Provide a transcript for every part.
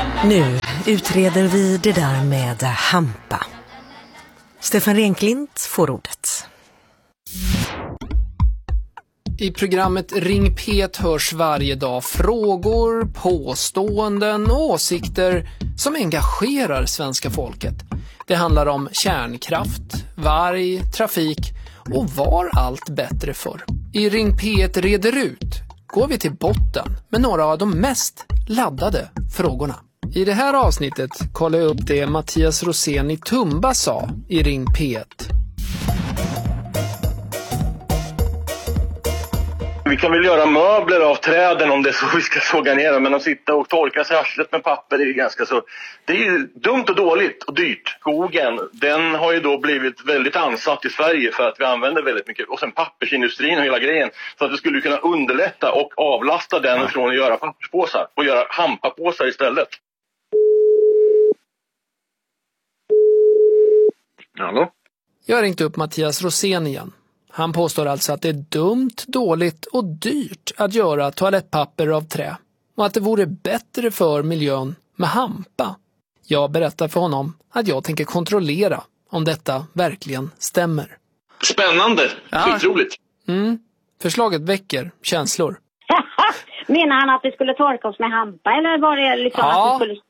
Nu utreder vi det där med hampa. Stefan Renklint får ordet. I programmet Ring P1 hörs varje dag frågor, påståenden och åsikter som engagerar svenska folket. Det handlar om kärnkraft, varg, trafik och var allt bättre förr. I Ring P1 reder ut går vi till botten med några av de mest laddade frågorna. I det här avsnittet kollar jag upp det Mattias Rosén i Tumba sa i Ring P1. Vi kan väl göra möbler av träden om det är så vi ska såga ner dem, men att sitta och torka sig arslet med papper är ju ganska så... Det är ju dumt och dåligt och dyrt. Skogen, den har ju då blivit väldigt ansatt i Sverige för att vi använder väldigt mycket. Och sen pappersindustrin och hela grejen. Så att vi skulle kunna underlätta och avlasta den från att göra papperspåsar och göra hampapåsar istället. Hallå? Jag har ringt upp Mattias Rosén igen. Han påstår alltså att det är dumt, dåligt och dyrt att göra toalettpapper av trä och att det vore bättre för miljön med hampa. Jag berättar för honom att jag tänker kontrollera om detta verkligen stämmer. Spännande, skitroligt. Förslaget väcker känslor. Menar han att vi skulle torka oss med hampa eller var det liksom att vi skulle...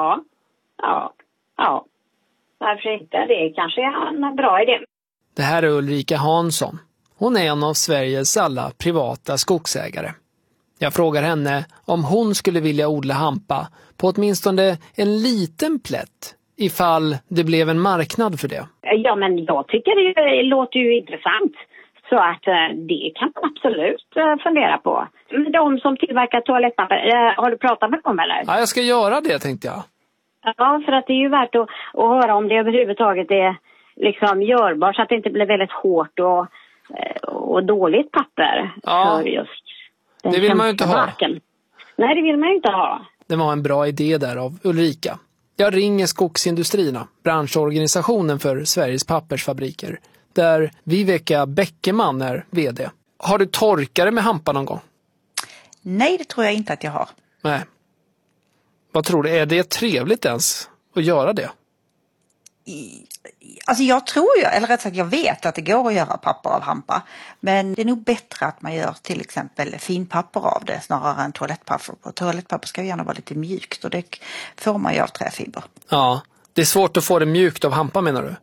Ja. Varför inte? Det kanske är en bra idé. Det här är Ulrika Hansson. Hon är en av Sveriges alla privata skogsägare. Jag frågar henne om hon skulle vilja odla hampa på åtminstone en liten plätt ifall det blev en marknad för det. Ja, men jag tycker det låter ju intressant. Så att det kan man absolut fundera på. De som tillverkar toalettpapper, har du pratat med dem eller? Ja, jag ska göra det tänkte jag. Ja, för att det är ju värt att höra om det överhuvudtaget är liksom görbart så att det inte blir väldigt hårt och dåligt papper. Ja, för just det vill man ju inte ha. Marken. Nej, det vill man ju inte ha. Det var en bra idé där av Ulrika. Jag ringer Skogsindustrierna, branschorganisationen för Sveriges pappersfabriker, där Viveka Bäckeman är vd. Har du torkare med hampa någon gång? Nej, det tror jag inte att jag har. Nej. Vad tror du? Är det trevligt ens att göra det? Alltså jag tror ju, eller rätt sagt jag vet att det går att göra papper av hampa. Men det är nog bättre att man gör till exempel finpapper av det snarare än toalettpapper. Och toalettpapper ska gärna vara lite mjukt och det får man ju av träfiber. Ja, det är svårt att få det mjukt av hampa menar du?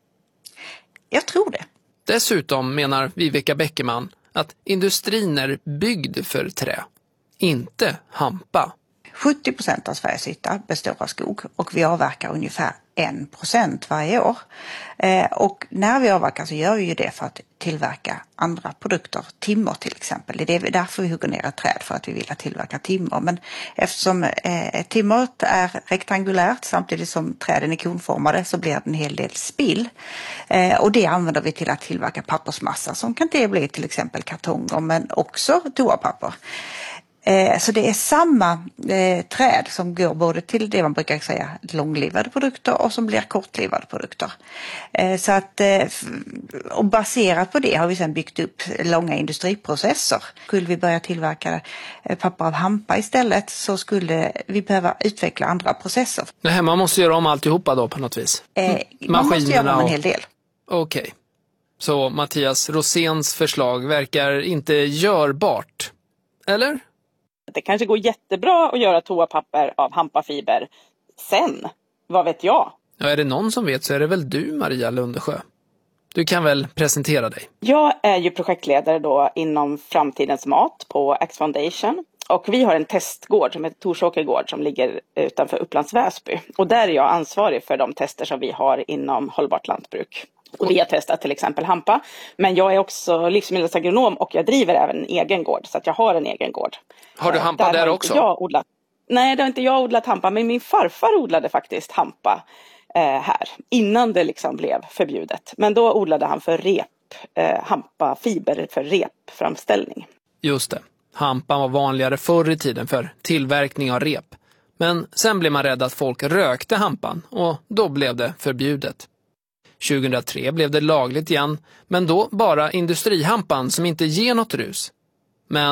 Jag tror det. Dessutom menar Viveka Bäckeman att industrin är byggd för trä, inte hampa. 70% av Sveriges yta består av skog och vi avverkar ungefär 1% varje år. Och när vi avverkar så gör vi ju det för att tillverka andra produkter, timmer till exempel. Det är därför vi hugger ner ett träd, för att vi vill tillverka timmer. Men eftersom timmeret är rektangulärt samtidigt som träden är konformade så blir det en hel del spill. Och det använder vi till att tillverka pappersmassa som kan det bli till exempel kartonger men också toapapper. Så det är samma träd som går både till det man brukar säga långlivade produkter och som blir kortlivade produkter. Så att, och baserat på det har vi sedan byggt upp långa industriprocesser. Skulle vi börja tillverka papper av hampa istället så skulle vi behöva utveckla andra processer. Nej, man måste göra om alltihopa då på något vis? Man måste göra om en hel del. Okej. Så Mattias Roséns förslag verkar inte görbart, eller? Det kanske går jättebra att göra toapapper av hampafiber. Sen, vad vet jag? Ja, är det någon som vet så är det väl du, Maria Lundesjö. Du kan väl presentera dig? Jag är ju projektledare då inom Framtidens mat på Axe Foundation. Och vi har en testgård som heter Torsåkergård som ligger utanför Upplands Väsby. Och där är jag ansvarig för de tester som vi har inom hållbart lantbruk. Och vi har testat till exempel hampa. Men jag är också livsmedelsagronom och jag driver även en egen gård. Så att jag har en egen gård. Har du hampa där också? Nej, det har inte jag odlat hampa. Men min farfar odlade faktiskt hampa här. Innan det liksom blev förbjudet. Men då odlade han för hampafiber för repframställning. Just det. Hampan var vanligare förr i tiden för tillverkning av rep. Men sen blev man rädd att folk rökte hampan och då blev det förbjudet. 2003 blev det lagligt igen, men då bara industrihampan som inte ger något rus. Men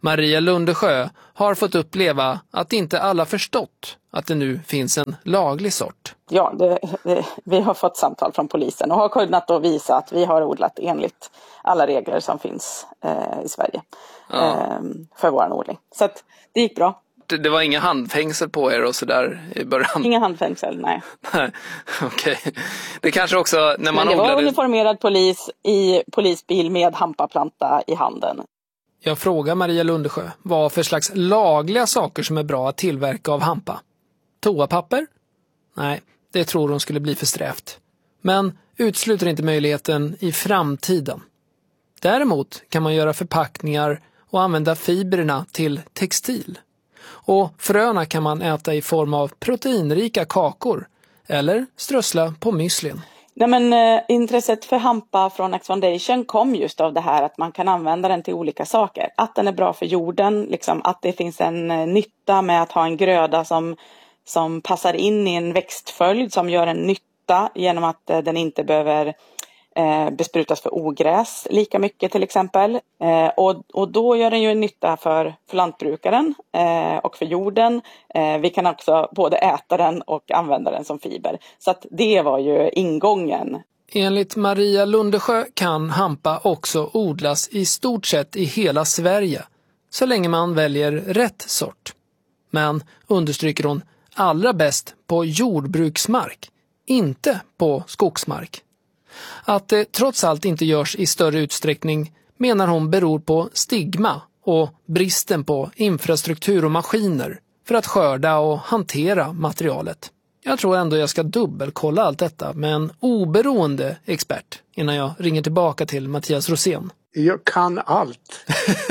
Maria Lundesjö har fått uppleva att inte alla förstått att det nu finns en laglig sort. Ja, vi har fått samtal från polisen och har kunnat då visa att vi har odlat enligt alla regler som finns i Sverige för vår odling. Så att det gick bra. Det var inga handfängsel på er och sådär i början? Inga handfängsel, nej. Okej. Det kanske också när man men det odlade... var uniformerad polis i polisbil med hampaplanta i handen. Jag frågar Maria Lundesjö vad för slags lagliga saker som är bra att tillverka av hampa. Toapapper? Nej, det tror hon skulle bli för strävt. Men utesluter inte möjligheten i framtiden. Däremot kan man göra förpackningar och använda fibrerna till textil. Och fröna kan man äta i form av proteinrika kakor eller strössla på müslin. Nej, men intresset för hampa från X Foundation kom just av det här att man kan använda den till olika saker. Att den är bra för jorden, liksom, att det finns en nytta med att ha en gröda som passar in i en växtföljd som gör en nytta genom att den inte behöver besprutas för ogräs lika mycket till exempel. Och då gör den ju en nytta för lantbrukaren och för jorden. Vi kan också både äta den och använda den som fiber. Så att det var ju ingången. Enligt Maria Lundesjö kan hampa också odlas i stort sett i hela Sverige så länge man väljer rätt sort. Men, understryker hon, allra bäst på jordbruksmark, inte på skogsmark. Att det trots allt inte görs i större utsträckning menar hon beror på stigma och bristen på infrastruktur och maskiner för att skörda och hantera materialet. Jag tror ändå jag ska dubbelkolla allt detta med en oberoende expert innan jag ringer tillbaka till Mattias Rosén. Jag kan allt.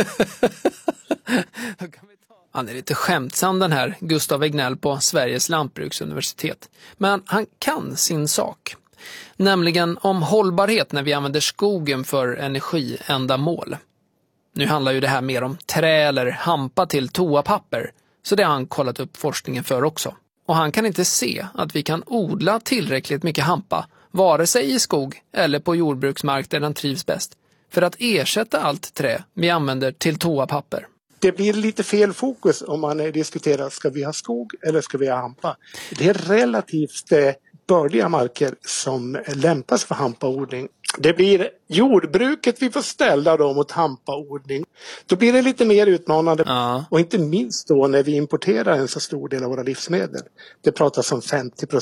Han är lite skämtsam den här Gustav Egnell på Sveriges lantbruksuniversitet. Men han kan sin sak. Nämligen om hållbarhet när vi använder skogen för energiändamål. Nu handlar ju det här mer om trä eller hampa till toapapper. Så det har han kollat upp forskningen för också. Och han kan inte se att vi kan odla tillräckligt mycket hampa, vare sig i skog eller på jordbruksmark där den trivs bäst, för att ersätta allt trä vi använder till toapapper. Det blir lite fel fokus om man diskuterar, ska vi ha skog eller ska vi ha hampa? Det är relativt bördiga marker som lämpas för hampaodling. Det blir jordbruket vi får ställa då mot hampaodling. Då blir det lite mer utmanande. Ja. Och inte minst då när vi importerar en så stor del av våra livsmedel. Det pratas om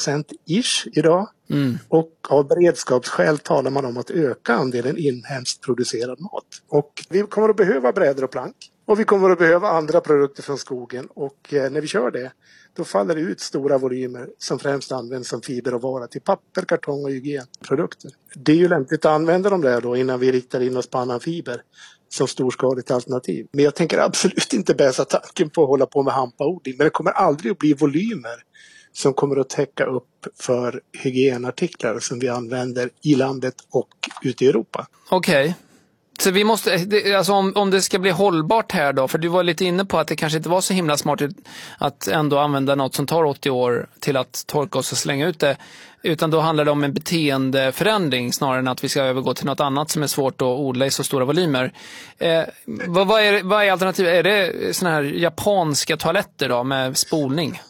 50% idag. Mm. Och av beredskapsskäl talar man om att öka andelen inhemskt producerad mat. Och vi kommer att behöva brädor och plank. Och vi kommer att behöva andra produkter från skogen. Och när vi kör det, då faller det ut stora volymer som främst används som fiber och vara till papper, kartong och hygienprodukter. Det är ju lämpligt att använda dem där då innan vi riktar in oss på annan fiber som storskaligt alternativ. Men jag tänker absolut inte bäsa tanken på att hålla på med hampaodling. Men det kommer aldrig att bli volymer som kommer att täcka upp för hygienartiklar som vi använder i landet och ute i Europa. Okej. Så vi måste, alltså om det ska bli hållbart här då, för du var lite inne på att det kanske inte var så himla smart att ändå använda något som tar 80 år till att torka oss och slänga ut det, utan då handlar det om en beteendeförändring snarare än att vi ska övergå till något annat som är svårt att odla i så stora volymer. Vad är alternativet? Är det såna här japanska toaletter då med spolning?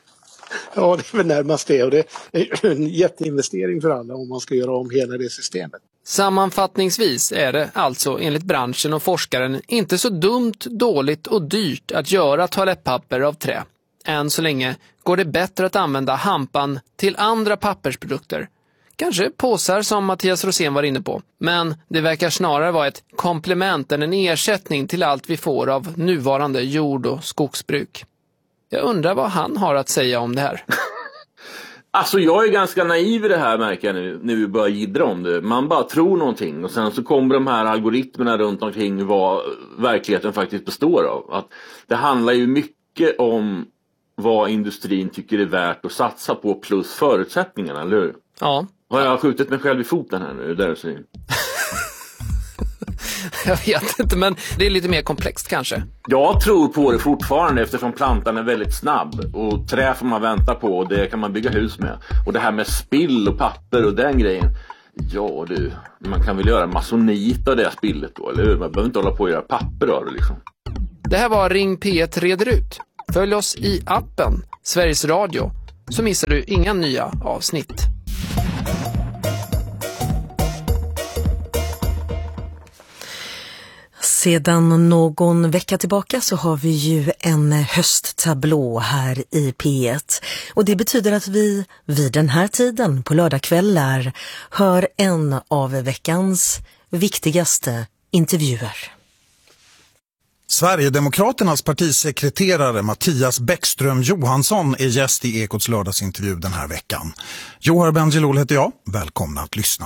Ja, det är väl närmast det, och det är en jätteinvestering för alla om man ska göra om hela det systemet. Sammanfattningsvis är det alltså enligt branschen och forskaren inte så dumt, dåligt och dyrt att göra toalettpapper av trä. Än så länge går det bättre att använda hampan till andra pappersprodukter. Kanske påsar som Mattias Rosén var inne på. Men det verkar snarare vara ett komplement än en ersättning till allt vi får av nuvarande jord- och skogsbruk. Jag undrar vad han har att säga om det här. Alltså jag är ganska naiv i det här, märker jag nu när vi börjar jiddra om det. Man bara tror någonting och sen så kommer de här algoritmerna runt omkring vad verkligheten faktiskt består av. Att det handlar ju mycket om vad industrin tycker är värt att satsa på plus förutsättningarna, eller hur? Ja. Har jag skjutit mig själv i foten här nu? Där så. Jag vet inte, men det är lite mer komplext kanske. Jag tror på det fortfarande eftersom plantan är väldigt snabb. Och trä får man vänta på och det kan man bygga hus med. Och det här med spill och papper och den grejen. Ja du, man kan väl göra masonit av det spillet då, eller hur? Man behöver inte hålla på att göra papper av det liksom. Det här var Ring P1 reder ut. Följ oss i appen Sveriges Radio så missar du inga nya avsnitt. Sedan någon vecka tillbaka så har vi ju en hösttablå här i P1 och det betyder att vi vid den här tiden på lördagskvällar hör en av veckans viktigaste intervjuer. Sverigedemokraternas partisekreterare Mattias Bäckström Johansson är gäst i Ekots lördagsintervju den här veckan. Johar Bendjelloul heter jag, välkomna att lyssna.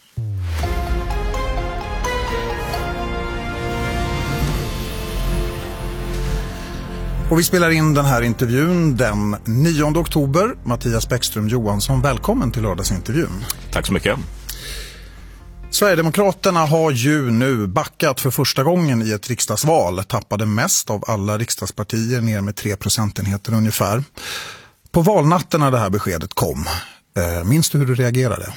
Och vi spelar in den här intervjun den 9 oktober. Mattias Bäckström Johansson, välkommen till lördagsintervjun. Tack så mycket. Sverigedemokraterna har ju nu backat för första gången i ett riksdagsval. Tappade mest av alla riksdagspartier, ner med 3 procentenheter ungefär. På valnatten när det här beskedet kom, minns du hur du reagerade?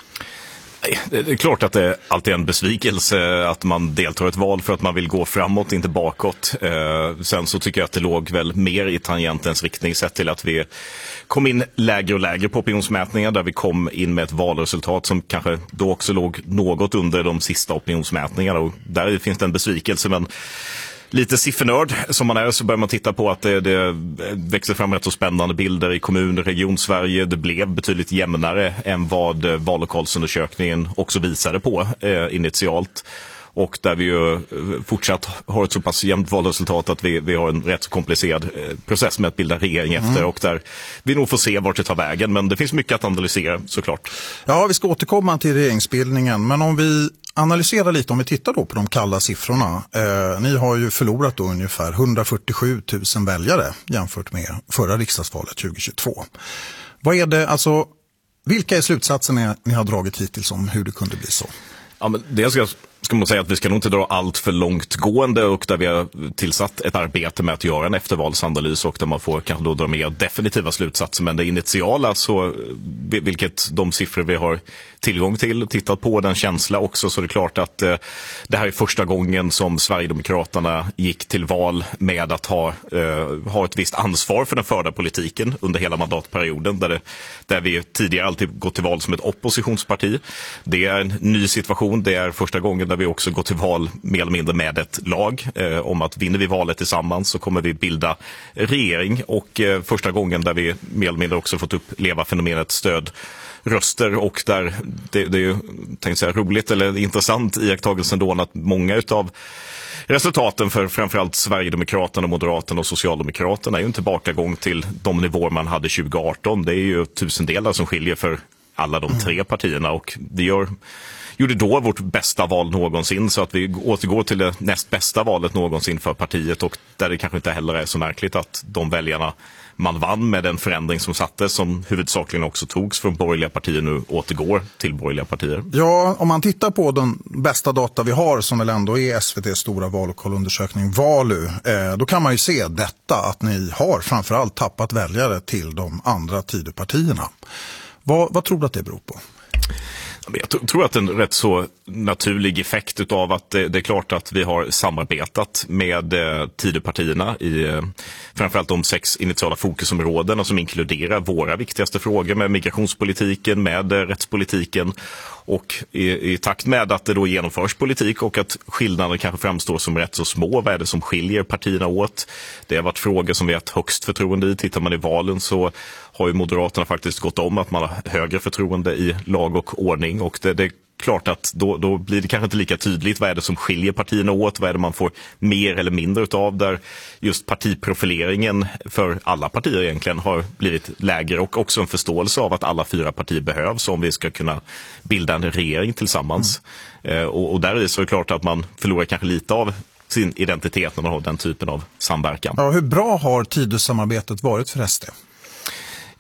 Det är klart att det alltid är en besvikelse att man deltar i ett val för att man vill gå framåt, inte bakåt. Sen så tycker jag att det låg väl mer i tangentens riktning sett till att vi kom in lägre och lägre på opinionsmätningar där vi kom in med ett valresultat som kanske då också låg något under de sista opinionsmätningarna och där finns det en besvikelse men lite siffernörd som man är så börjar man titta på att det växer fram rätt så spännande bilder i kommun- och region-Sverige. Det blev betydligt jämnare än vad vallokalsundersökningen också visade på initialt. Och där vi ju fortsatt har ett så pass jämnt valresultat att vi har en rätt så komplicerad process med att bilda regering efter och där vi nog får se vart det tar vägen. Men det finns mycket att analysera såklart. Ja, vi ska återkomma till regeringsbildningen men om vi analyserar lite, om vi tittar då på de kalla siffrorna. Ni har ju förlorat då ungefär 147 000 väljare jämfört med förra riksdagsvalet 2022. Vad är det, alltså, vilka är slutsatserna ni har dragit hittills om hur det kunde bli så? Ja, men det ska man säga att vi ska nog inte dra allt för långtgående och där vi har tillsatt ett arbete med att göra en eftervalsanalys och där man får kanske då dra mer definitiva slutsatser. Men det initiala så, vilket de siffror vi har tillgång till och tittat på den känsla också så är det klart att det här är första gången som Sverigedemokraterna gick till val med att ha ett visst ansvar för den förda politiken under hela mandatperioden där vi tidigare alltid gått till val som ett oppositionsparti. Det är en ny situation, det är första gången där vi också går till val mer eller mindre med ett lag om att vinner vi valet tillsammans så kommer vi bilda regering och första gången där vi mer eller mindre också fått uppleva fenomenet stödröster och där det är ju tänkte säga roligt eller intressant iakttagelsen då att många utav resultaten för framförallt Sverigedemokraterna, Moderaterna och Socialdemokraterna är ju en tillbakagång till de nivåer man hade 2018. Det är ju tusendelar som skiljer för alla de tre partierna och vi gjorde då vårt bästa val någonsin så att vi återgår till det näst bästa valet någonsin för partiet och där det kanske inte heller är så märkligt att de väljarna man vann med den förändring som sattes som huvudsakligen också togs från borgerliga partier nu återgår till borgerliga partier. Ja, om man tittar på den bästa data vi har som väl ändå är SVT:s stora vallokalundersökning Valu, då kan man ju se detta att ni har framförallt tappat väljare till de andra Tidöpartierna. Vad tror du att det beror på? Jag tror att det är en rätt så naturlig effekt utav att det är klart att vi har samarbetat med Tidöpartierna i framförallt de 6 initiala fokusområdena som inkluderar våra viktigaste frågor med migrationspolitiken, med rättspolitiken och i takt med att det då genomförs politik och att skillnader kanske framstår som rätt så små, vad är det som skiljer partierna åt? Det har varit frågor som vi har haft högst förtroende i. Tittar man i valen så har ju Moderaterna faktiskt gått om att man har högre förtroende i lag och ordning och det är klart att då blir det kanske inte lika tydligt vad är det som skiljer partierna åt, vad är det man får mer eller mindre utav där just partiprofileringen för alla partier egentligen har blivit lägre och också en förståelse av att alla 4 partier behövs om vi ska kunna bilda en regering tillsammans. Och där är det så klart att man förlorar kanske lite av sin identitet när man har den typen av samverkan. Ja, hur bra har Tidösamarbetet varit för SD?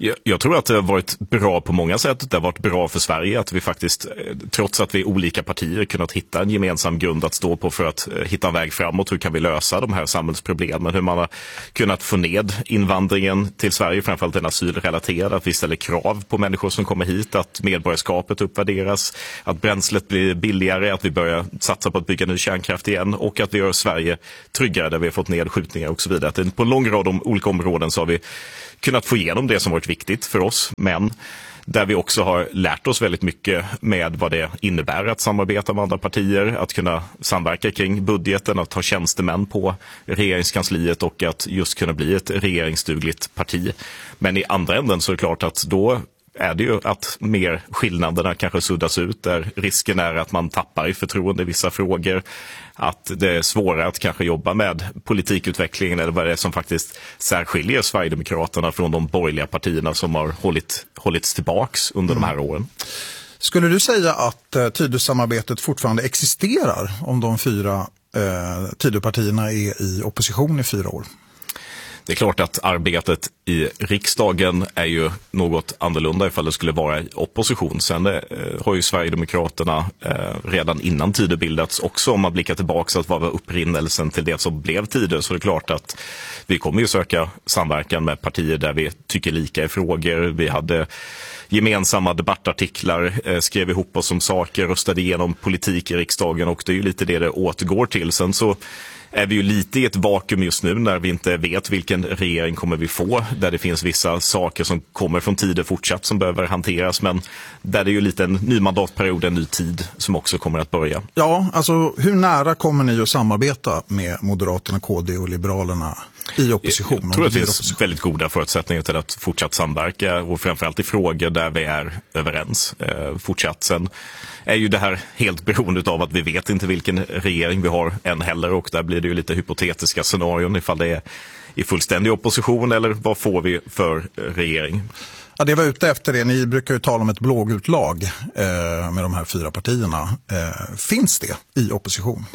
Jag tror att det har varit bra på många sätt. Det har varit bra för Sverige att vi faktiskt, trots att vi är olika partier, kunnat hitta en gemensam grund att stå på för att hitta en väg framåt. Hur kan vi lösa de här samhällsproblemen? Hur man har kunnat få ned invandringen till Sverige, framförallt den asylrelaterade. Att vi ställer krav på människor som kommer hit, att medborgarskapet uppvärderas, att bränslet blir billigare, att vi börjar satsa på att bygga ny kärnkraft igen och att vi gör Sverige tryggare där vi har fått ned skjutningar och så vidare. Att på en lång rad olika områden så har vi kunnat få igenom det som varit viktigt för oss, men där vi också har lärt oss väldigt mycket med vad det innebär att samarbeta med andra partier, att kunna samverka kring budgeten, att ha tjänstemän på regeringskansliet och att just kunna bli ett regeringsdugligt parti. Men i andra änden så är det klart att då är det ju att mer skillnaderna kanske suddas ut, där risken är att man tappar i förtroende i vissa frågor, att det är svårare att kanske jobba med politikutvecklingen eller vad det är som faktiskt särskiljer Sverigedemokraterna från de borgerliga partierna som har hållits tillbaks under de här åren. Skulle du säga att Tidösamarbetet fortfarande existerar om de 4 Tidöpartierna är i opposition i 4 år? Det är klart att arbetet i riksdagen är ju något annorlunda ifall det skulle vara i opposition. Sen har ju Sverigedemokraterna redan innan Tidö bildats också, om man blickar tillbaka, att vad var upprinnelsen till det som blev Tidö, så det är klart att vi kommer ju söka samverkan med partier där vi tycker lika i frågor. Vi hade gemensamma debattartiklar, skrev ihop oss om saker, röstade igenom politik i riksdagen och det är ju lite det återgår till. Sen så är vi ju lite i ett vakuum just nu när vi inte vet vilken regering kommer vi få, där det finns vissa saker som kommer från Tidö fortsatt som behöver hanteras, men där det är ju lite en ny mandatperiod, en ny tid som också kommer att börja. Ja, alltså hur nära kommer ni att samarbeta med Moderaterna, KD och Liberalerna i opposition? Jag tror att det finns väldigt goda förutsättningar till att fortsatt samverka och framförallt i frågor där vi är överens fortsatt. Sen är ju det här helt beroende av att vi vet inte vilken regering vi har än heller, och där blir det ju lite hypotetiska scenarion ifall det är i fullständig opposition eller vad får vi för regering. Ja, det var ute efter det. Ni brukar ju tala om ett blågult lag med de här 4 partierna. Finns det i opposition?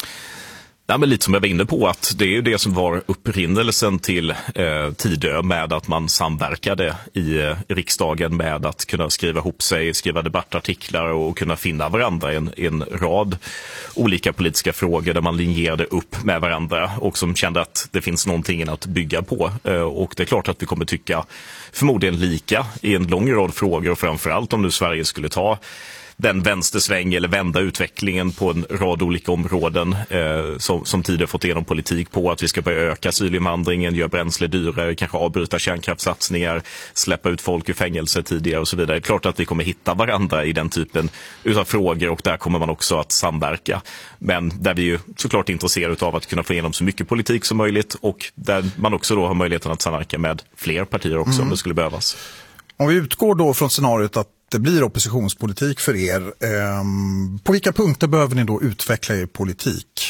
Ja, men lite som jag var inne på, att det är ju det som var upprinnelsen till Tidö, med att man samverkade i riksdagen med att kunna skriva ihop sig, skriva debattartiklar och kunna finna varandra i en rad olika politiska frågor där man linjerade upp med varandra och som kände att det finns någonting att bygga på. Och det är klart att vi kommer tycka förmodligen lika i en lång rad frågor, och framförallt om nu Sverige skulle ta den vänstersväng eller vända utvecklingen på en rad olika områden som tidigare fått igenom politik på, att vi ska börja öka asylinvandringen, göra bränsle dyrare, kanske avbryta kärnkraftssatsningar, släppa ut folk ur fängelse tidigare och så vidare. Det är klart att vi kommer hitta varandra i den typen utav frågor, och där kommer man också att samverka. Men där vi ju såklart är intresserade av att kunna få igenom så mycket politik som möjligt, och där man också då har möjligheten att samverka med fler partier också om det skulle behövas. Om vi utgår då från scenariot att det blir oppositionspolitik för er, på vilka punkter behöver ni då utveckla er politik?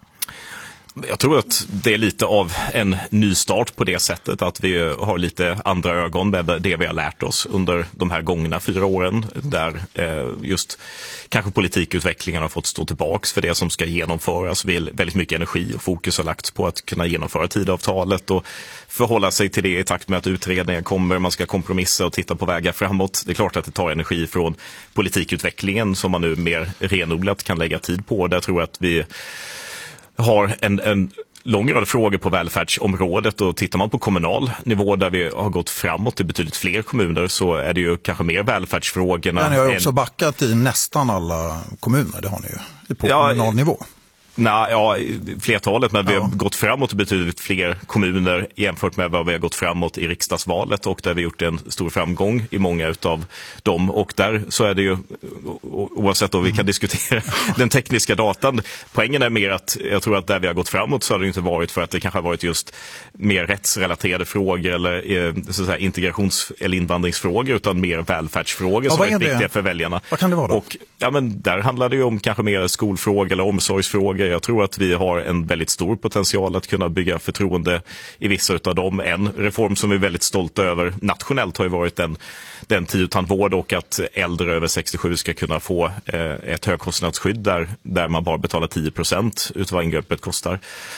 Jag tror att det är lite av en ny start på det sättet att vi har lite andra ögon med det vi har lärt oss under de här gångna 4 åren, där just kanske politikutvecklingen har fått stå tillbaks för det som ska genomföras. Väldigt mycket energi och fokus har lagts på att kunna genomföra Tidöavtalet och förhålla sig till det i takt med att utredningar kommer, man ska kompromissa och titta på vägar framåt. Det är klart att det tar energi från politikutvecklingen som man nu mer renodlat kan lägga tid på. Där tror jag att vi har en lång rad frågor på välfärdsområdet, och tittar man på kommunal nivå där vi har gått framåt i betydligt fler kommuner, så är det ju kanske mer välfärdsfrågorna. Men ni har ju också backat i nästan alla kommuner, det har ni ju på kommunal nivå. Flertalet, men vi har gått framåt i betydligt fler kommuner jämfört med vad vi har gått framåt i riksdagsvalet, och där vi gjort en stor framgång i många utav dem. Och där så är det ju, oavsett om vi kan diskutera den tekniska datan, poängen är mer att jag tror att där vi har gått framåt så har det inte varit för att det kanske har varit just mer rättsrelaterade frågor eller så att säga, integrations- eller invandringsfrågor, utan mer välfärdsfrågor som är viktiga för väljarna. Vad kan det vara då? Och men där handlar det ju om kanske mer skolfrågor eller omsorgsfrågor. Jag tror att vi har en väldigt stor potential att kunna bygga förtroende i vissa utav dem. En reform som vi är väldigt stolta över nationellt har ju varit den tiotandvård, och att äldre över 67 ska kunna få ett högkostnadsskydd där man bara betalar 10% utav vad ingreppet kostar.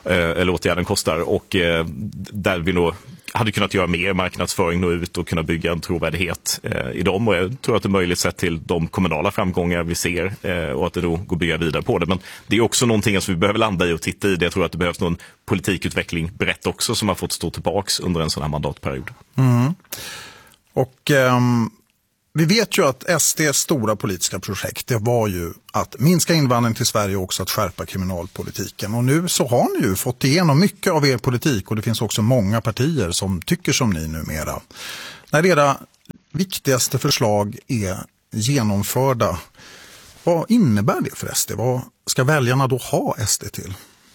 eller åtgärden kostar, och där vi nog hade kunnat göra mer marknadsföring, nå ut och kunna bygga en trovärdighet i dem. Och jag tror att det är möjligt sett till de kommunala framgångar vi ser och att det då går att bygga vidare på det. Men det är också någonting som vi behöver landa i och titta i. Jag tror att det behövs någon politikutveckling brett också som har fått stå tillbaks under en sån här mandatperiod. Mm. Och vi vet ju att SD:s stora politiska projekt, det var ju att minska invandring till Sverige och också att skärpa kriminalpolitiken. Och nu så har ni ju fått igenom mycket av er politik, och det finns också många partier som tycker som ni numera. När era viktigaste förslag är genomförda, vad innebär det för SD? Vad ska väljarna då ha SD till?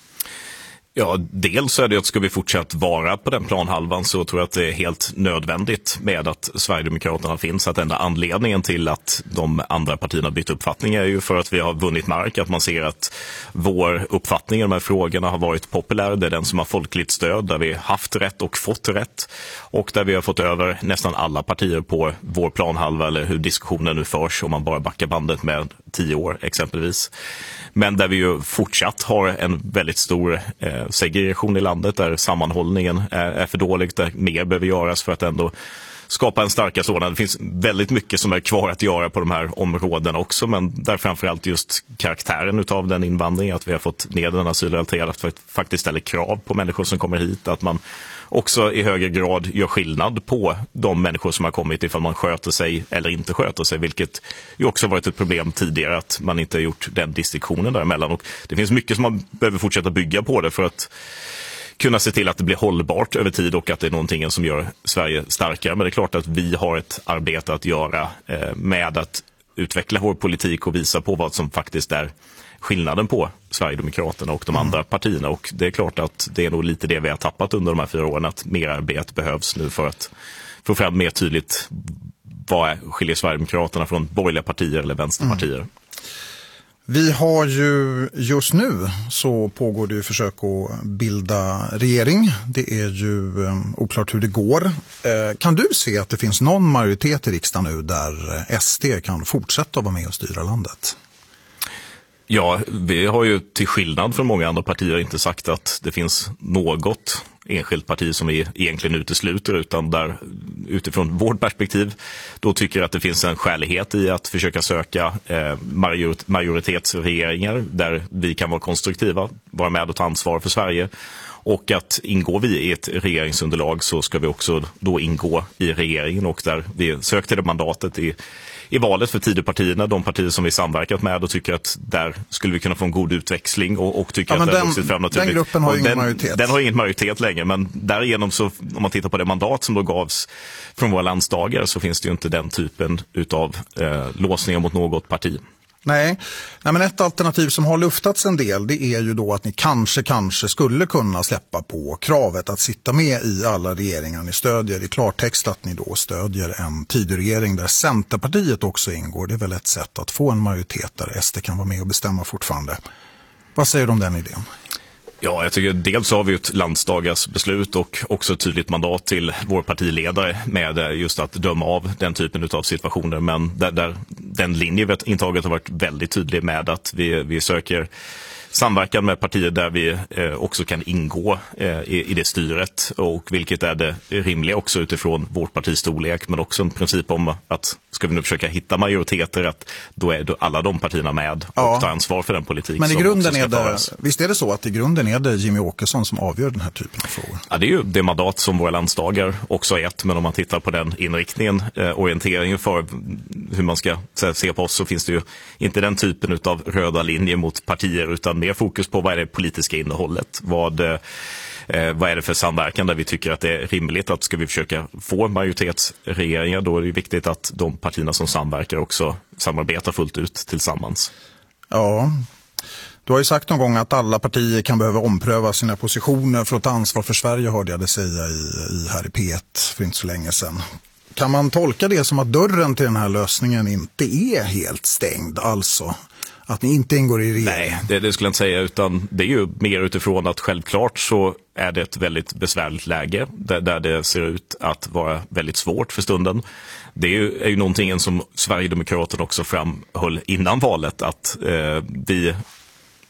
Ja, dels är det att ska vi fortsatt vara på den planhalvan, så tror jag att det är helt nödvändigt med att Sverigedemokraterna finns. Att enda anledningen till att de andra partierna bytt uppfattning är ju för att vi har vunnit mark. Att man ser att vår uppfattning i de här frågorna har varit populär. Det är den som har folkligt stöd, där vi haft rätt och fått rätt. Och där vi har fått över nästan alla partier på vår planhalva, eller hur diskussionen nu förs om man bara backar bandet med 10 år exempelvis. Men där vi ju fortsatt har en väldigt stor segregation i landet, där sammanhållningen är för dålig, där mer behöver göras för att ändå skapa en starkare sådan. Det finns väldigt mycket som är kvar att göra på de här områdena också, men där framförallt just karaktären utav den invandring, att vi har fått ner den asylrelaterade, att faktiskt ställa krav på människor som kommer hit, att man också i högre grad gör skillnad på de människor som har kommit, ifall man sköter sig eller inte sköter sig, vilket ju också varit ett problem tidigare, att man inte har gjort den distinktionen däremellan. Och det finns mycket som man behöver fortsätta bygga på det för att kunna se till att det blir hållbart över tid och att det är någonting som gör Sverige starkare. Men det är klart att vi har ett arbete att göra med att utveckla vår politik och visa på vad som faktiskt är skillnaden på Sverigedemokraterna och de andra partierna. Och det är klart att det är nog lite det vi har tappat under de här 4 åren, att mer arbete behövs nu för att få fram mer tydligt vad skiljer Sverigedemokraterna från borgerliga partier eller vänsterpartier. Vi har ju just nu så pågår det ju försök att bilda regering. Det är ju oklart hur det går. Kan du se att det finns någon majoritet i riksdagen nu där SD kan fortsätta vara med och styra landet? Ja, vi har ju till skillnad från många andra partier inte sagt att det finns något enskilt parti som vi egentligen utesluter, utan där utifrån vårt perspektiv då tycker att det finns en skälighet i att försöka söka majoritetsregeringar där vi kan vara konstruktiva, vara med och ta ansvar för Sverige. Och att ingår vi i ett regeringsunderlag så ska vi också då ingå i regeringen, och där vi sökte det mandatet i valet för Tidöpartierna, de partier som vi samverkat med, och tycker att där skulle vi kunna få en god utväxling och tycker att det har vuxit fram naturligt. Den gruppen har ingen majoritet. Den har ingen majoritet längre, men därigenom så, om man tittar på det mandat som då gavs från våra landsdagar, så finns det ju inte den typen utav låsningar mot något parti. Nej, men ett alternativ som har luftats en del, det är ju då att ni kanske skulle kunna släppa på kravet att sitta med i alla regeringar ni stödjer. I klartext att ni då stödjer en Tidöregering där Centerpartiet också ingår. Det är väl ett sätt att få en majoritet där SD kan vara med och bestämma fortfarande. Vad säger du om den idén? Ja, jag tycker dels har vi ett landsdagars beslut och också ett tydligt mandat till vår partiledare med just att döma av den typen av situationer. Men där den linje vi intagit har varit väldigt tydlig med att vi söker samverkan med partier där vi också kan ingå i det styret, och vilket är det rimliga också utifrån vårt partis storlek, men också en princip om att ska vi nu försöka hitta majoriteter, att då är alla de partierna med och tar ansvar för den politik. Men i som grunden är det, föras. visst är det så att i grunden är det Jimmy Åkesson som avgör den här typen av frågor? Ja, det är ju det mandat som våra landsdagar också är ett, men om man tittar på den inriktningen, orienteringen för hur man ska se på oss, så finns det ju inte den typen av röda linjer mot partier, utan mer fokus på vad är det politiska innehållet, vad är det för samverkan där vi tycker att det är rimligt att ska vi försöka få majoritetsregeringar, då är det viktigt att de partierna som samverkar också samarbetar fullt ut tillsammans. Ja, du har ju sagt någon gång att alla partier kan behöva ompröva sina positioner för att ta ansvar för Sverige, hörde jag det säga här i P1 för inte så länge sedan. Kan man tolka det som att dörren till den här lösningen inte är helt stängd, alltså att ni inte ingår i regeringen? Nej, det skulle jag inte säga, utan det är ju mer utifrån att självklart så är det ett väldigt besvärligt läge där det ser ut att vara väldigt svårt för stunden. Det är ju någonting som Sverigedemokraterna också framhöll innan valet, att vi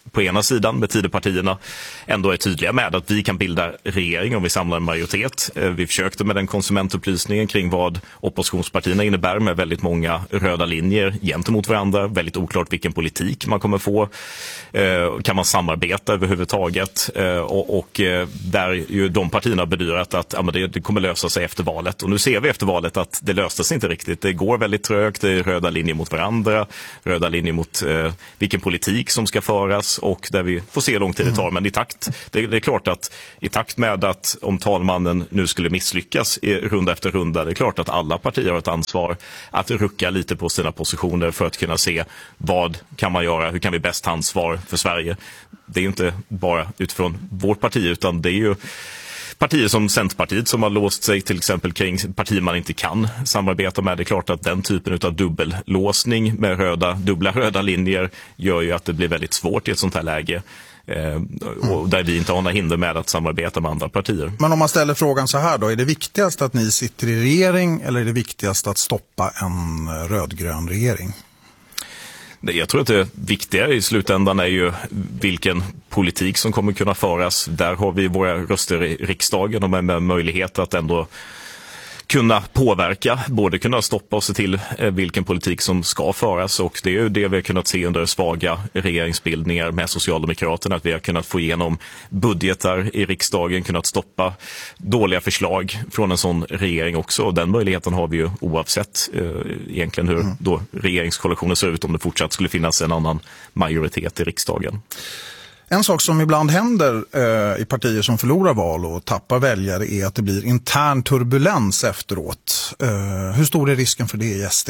på ena sidan med Tidöpartierna ändå är tydliga med att vi kan bilda regering om vi samlar en majoritet. Vi försökte med den konsumentupplysningen kring vad oppositionspartierna innebär med väldigt många röda linjer gentemot varandra. Väldigt oklart vilken politik man kommer få. Kan man samarbeta överhuvudtaget? Och där ju de partierna bedyrat att det kommer lösa sig efter valet. Och nu ser vi efter valet att det löste sig inte riktigt. Det går väldigt trögt. Det är röda linjer mot varandra. Röda linjer mot vilken politik som ska föras. Och där vi får se hur lång tid det tar. Men det är klart att i takt med att om talmannen nu skulle misslyckas i runda efter runda, det är klart att alla partier har ett ansvar att rucka lite på sina positioner för att kunna se vad kan man göra, hur kan vi bäst ta ansvar för Sverige. Det är ju inte bara utifrån vårt parti, utan det är ju partier som Centerpartiet som har låst sig till exempel kring partier man inte kan samarbeta med. Det är klart att den typen av dubbellåsning med dubbla röda linjer gör ju att det blir väldigt svårt i ett sånt här läge. Och där vi inte har några hinder med att samarbeta med andra partier. Men om man ställer frågan så här då, är det viktigast att ni sitter i regering eller är det viktigast att stoppa en rödgrön regering? Jag tror att det viktiga i slutändan är ju vilken politik som kommer kunna föras. Där har vi våra röster i riksdagen och med möjlighet att ändå kunna påverka, både kunna stoppa och se till vilken politik som ska föras, och det är ju det vi har kunnat se under svaga regeringsbildningar med Socialdemokraterna, att vi har kunnat få igenom budgetar i riksdagen, kunnat stoppa dåliga förslag från en sån regering också, och den möjligheten har vi ju oavsett egentligen hur då regeringskoalitionen ser ut, om det fortsatt skulle finnas en annan majoritet i riksdagen. En sak som ibland händer i partier som förlorar val och tappar väljare är att det blir intern turbulens efteråt. Hur stor är risken för det i SD?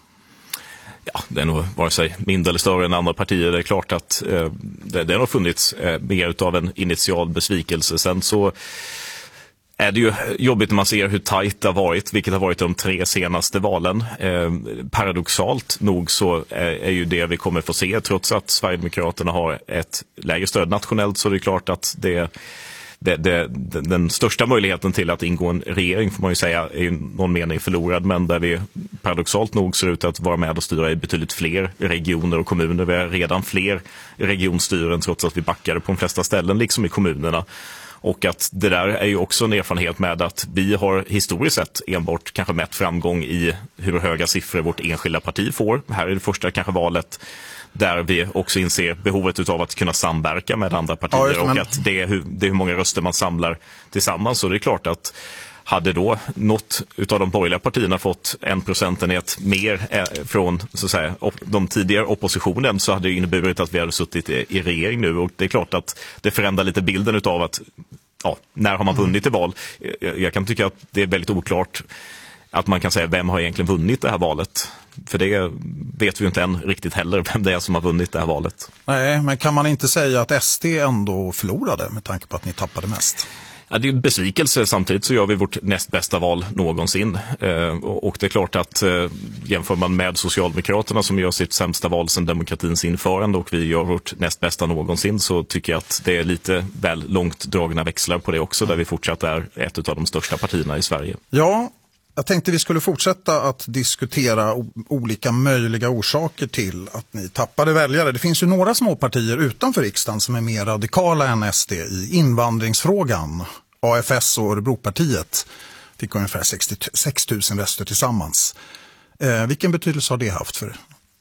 Ja, det är nog vare sig mindre eller större än andra partier. Det är klart att det har funnits mer av en initial besvikelse. Sen så är det ju jobbigt när man ser hur tajt det har varit, vilket har varit de 3 senaste valen. Paradoxalt nog så är ju det vi kommer få se, trots att Sverigedemokraterna har ett lägre stöd nationellt, så det är klart att den största möjligheten till att ingå en regering får man ju säga är i någon mening förlorad, men där vi paradoxalt nog ser ut att vara med och styra i betydligt fler regioner och kommuner. Vi har redan fler regionstyren trots att vi backade på de flesta ställen, liksom i kommunerna. Och att det där är ju också en erfarenhet med att vi har historiskt sett enbart kanske mätt framgång i hur höga siffror vårt enskilda parti får. Här är det första kanske valet där vi också inser behovet av att kunna samverka med andra partier, och att det är hur många röster man samlar tillsammans. Så det är klart att hade då något utav de borgerliga partierna fått 1 procentenhet mer från så att säga, de tidigare oppositionen, så hade det inneburit att vi hade suttit i regering nu. Och det är klart att det förändrar lite bilden utav att när har man vunnit i val? Jag kan tycka att det är väldigt oklart att man kan säga vem har egentligen vunnit det här valet. För det vet vi ju inte än riktigt heller, vem det är som har vunnit det här valet. Nej, men kan man inte säga att SD ändå förlorade med tanke på att ni tappade mest? Ja, det är en besvikelse. Samtidigt så gör vi vårt näst bästa val någonsin. Och det är klart att jämför man med Socialdemokraterna som gör sitt sämsta val sedan demokratins införande och vi gör vårt näst bästa någonsin, så tycker jag att det är lite väl långt dragna växlar på det också, där vi fortsatt är ett av de största partierna i Sverige. Ja, jag tänkte vi skulle fortsätta att diskutera olika möjliga orsaker till att ni tappade väljare. Det finns ju några små partier utanför riksdagen som är mer radikala än SD i invandringsfrågan. AFS och Örebropartiet fick ungefär 66 000 röster tillsammans. Vilken betydelse har det haft för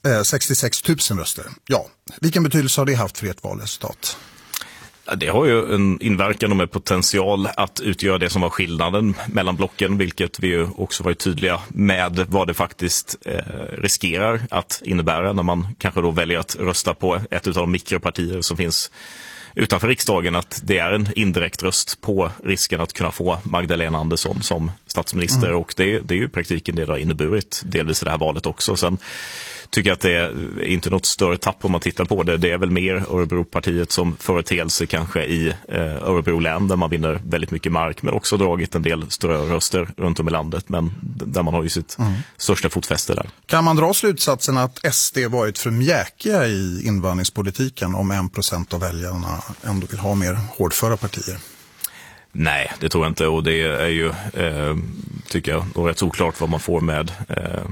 66 000 röster? Ja, vilken betydelse har det haft för ert valresultat? Det har ju en inverkan med potential att utgöra det som var skillnaden mellan blocken, vilket vi ju också varit tydliga med vad det faktiskt riskerar att innebära när man kanske då väljer att rösta på ett av de mikropartier som finns utanför riksdagen, att det är en indirekt röst på risken att kunna få Magdalena Andersson som statsminister. Och det är ju i praktiken det har inneburit delvis i det här valet också. Sen tycker jag att det är inte något större tapp om man tittar på det. Det är väl mer Örebropartiet som företeelse kanske i Örebro län, där man vinner väldigt mycket mark, men också dragit en del ströröster runt om i landet, men där man har ju sitt största fotfäste där. Kan man dra slutsatsen att SD varit för mjäkiga i invandringspolitiken om 1% av väljarna ändå vill ha mer hårdföra partier? Nej, det tror jag inte, och det är ju tycker jag rätt oklart vad man får med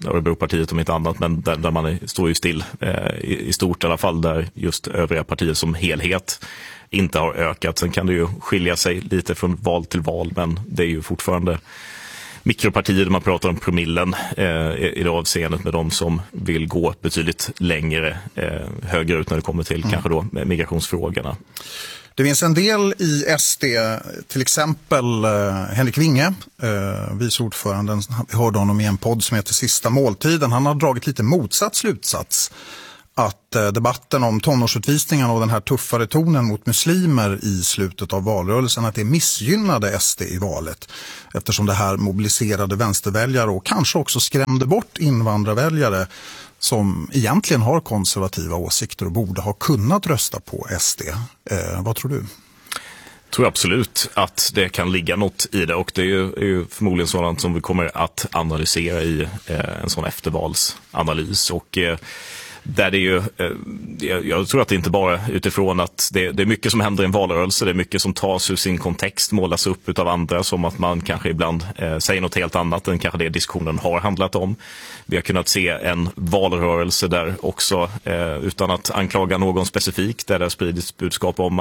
Örebropartiet om inte annat, men där man står ju still i stort i alla fall, där just övriga partier som helhet inte har ökat. Sen kan det ju skilja sig lite från val till val, men det är ju fortfarande mikropartier där man pratar om promillen i det avseendet, med de som vill gå betydligt längre högre ut när det kommer till kanske då migrationsfrågorna. Det finns en del i SD, till exempel Henrik Winge, vice ordföranden. Vi hörde honom i en podd som heter Sista måltiden. Han har dragit lite motsatt slutsats. Att debatten om tonårsutvisningarna och den här tuffare tonen mot muslimer i slutet av valrörelsen, att det missgynnade SD i valet. Eftersom det här mobiliserade vänsterväljare och kanske också skrämde bort invandrarväljare som egentligen har konservativa åsikter och borde ha kunnat rösta på SD. Vad tror du? Jag tror absolut att det kan ligga något i det, och det är ju förmodligen sådant som vi kommer att analysera i en sån eftervalsanalys. Och där det är ju, jag tror att det inte bara utifrån att det är mycket som händer i en valrörelse, det är mycket som tas ur sin kontext, målas upp av andra som att man kanske ibland säger något helt annat än kanske det diskussionen har handlat om. Vi har kunnat se en valrörelse där också, utan att anklaga någon specifik, där det har spridits budskap om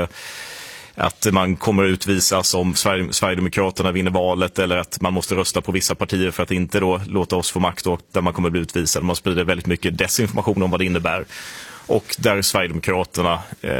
att man kommer utvisas om Sverigedemokraterna vinner valet, eller att man måste rösta på vissa partier för att inte då låta oss få makt, och där man kommer bli utvisad. Man sprider väldigt mycket desinformation om vad det innebär. Och där Sverigedemokraterna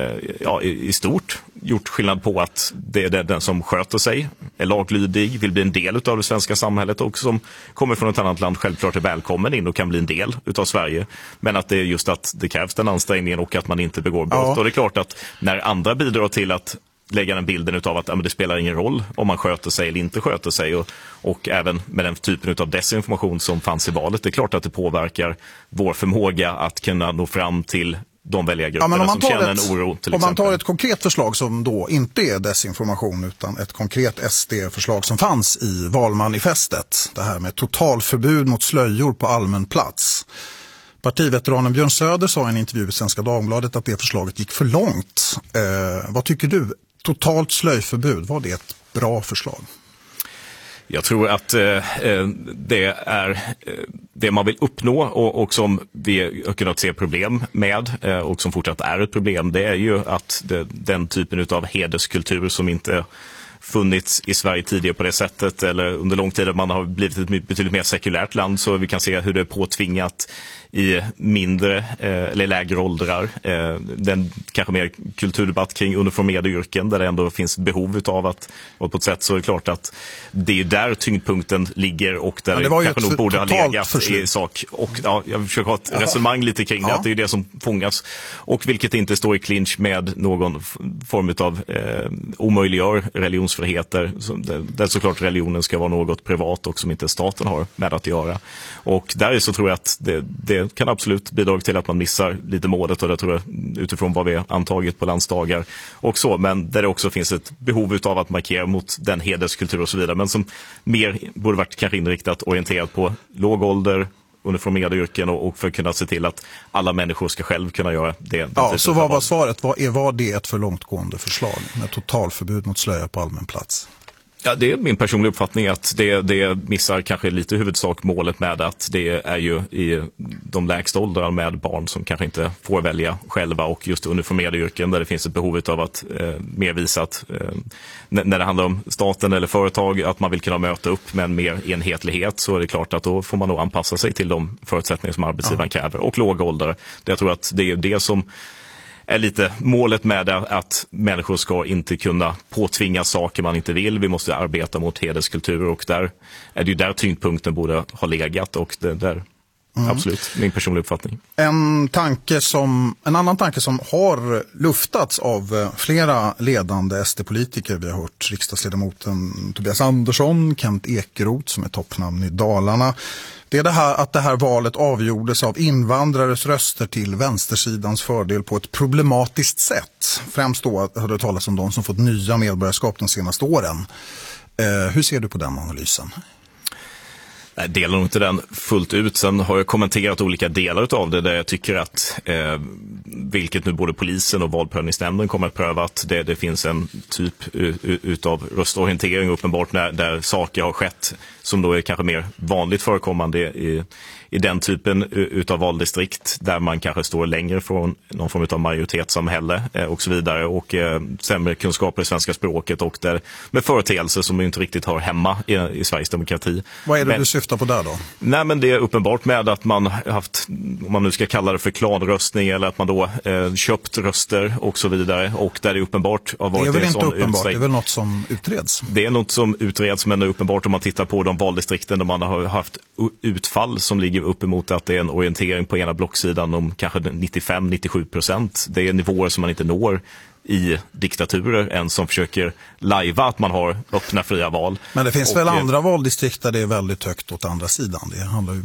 i stort gjort skillnad på att det är den som sköter sig, är laglydig, vill bli en del av det svenska samhället och som kommer från ett annat land självklart är välkommen in och kan bli en del utav Sverige. Men att det är just att det krävs den ansträngningen och att man inte begår brott. Ja. Och det är klart att när andra bidrar till att lägga den bilden utav att det spelar ingen roll om man sköter sig eller inte sköter sig, och även med den typen av desinformation som fanns i valet, det är klart att det påverkar vår förmåga att kunna nå fram till de väljargrupperna som känner en oro. Om man tar ett konkret förslag som då inte är desinformation utan ett konkret SD-förslag som fanns i valmanifestet, det här med totalförbud mot slöjor på allmän plats. Partiveteranen Björn Söder sa i en intervju i Svenska Dagbladet att det förslaget gick för långt. Vad tycker du? Totalt slöjförbud, var det ett bra förslag? Jag tror att det är det man vill uppnå och som vi har kunnat se problem med och som fortsatt är ett problem, det är ju att den typen av hederskultur som inte funnits i Sverige tidigare på det sättet, eller under lång tid att man har blivit ett betydligt mer sekulärt land, så vi kan se hur det är påtvingat i mindre eller lägre åldrar. Den kanske mer kulturdebatt kring uniformerade yrken där det ändå finns behov av att, och på ett sätt så är det klart att det är där tyngdpunkten ligger och där det kanske nog borde ha legat i sak. Och jag försöker ha ett resonemang lite kring det, att det är det som fångas, och vilket inte står i clinch med någon form av omöjliggör religionsfriheter, där såklart religionen ska vara något privat och som inte staten har med att göra. Och där så tror jag att det kan absolut bidra till att man missar lite målet, och det tror jag utifrån vad vi har antagit på landsdagar och så, men där det också finns ett behov av att markera mot den hederskultur och så vidare, men som mer borde varit kanske inriktat, orienterat på låg ålder, uniformerade yrken och för att kunna se till att alla människor ska själv kunna göra det. Ja, så vad var svaret? Var det ett för långtgående förslag med totalförbud mot slöja på allmän plats? Ja, det är min personliga uppfattning att det missar kanske lite huvudsak målet med att det är ju i de lägsta åldrarna med barn som kanske inte får välja själva, och just uniformerade yrken där det finns ett behov av att mer visa att när det handlar om staten eller företag att man vill kunna möta upp med en mer enhetlighet, så är det klart att då får man nog anpassa sig till de förutsättningar som arbetsgivaren kräver, och låga åldrar. Jag tror att det är det som är lite målet med att människor ska inte kunna påtvinga saker man inte vill. Vi måste arbeta mot hederskultur, och där är det ju där tyngdpunkten borde ha legat, och det där absolut min personliga uppfattning. En annan tanke som har luftats av flera ledande SD-politiker, vi har hört riksdagsledamoten Tobias Andersson, Kent Ekeroth som är toppnamn i Dalarna. Det är det här att det här valet avgjordes av invandrares röster till vänstersidans fördel på ett problematiskt sätt. Främst då hade det talats om de som fått nya medborgarskap de senaste åren. Hur ser du på den analysen? Jag delar nog inte den fullt ut. Sen har jag kommenterat olika delar av det där jag tycker att vilket nu både polisen och valprövningsnämnden kommer att pröva, att det finns en typ utav röstorientering uppenbart där saker har skett som då är kanske mer vanligt förekommande i den typen utav valdistrikt där man kanske står längre från någon form av majoritetssamhälle och så vidare, och sämre kunskaper i svenska språket och där med företeelser som inte riktigt hör hemma i Sveriges demokrati. Vad är det du syftar på där då? Nej, men det är uppenbart med att man haft, om man nu ska kalla det för klanröstning, eller att man då köpt röster och så vidare, och där det uppenbart har varit. Det är väl inte uppenbart, det är väl något som utreds? Det är något som utreds, men det är uppenbart om man tittar på de valdistrikten där man har haft utfall som ligger uppemot att det är en orientering på ena blocksidan om kanske 95-97%. Det är nivåer som man inte når i diktaturer än som försöker lajva att man har öppna fria val. Men det finns väl andra valdistrikt där det är väldigt högt åt andra sidan. Det handlar ju